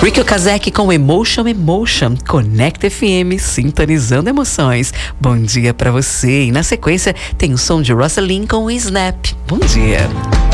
Ricky Okazaki com Emotion, Connect FM, sintonizando emoções. Bom dia pra você. E na sequência tem o som de Rosalind com Snap. Bom dia.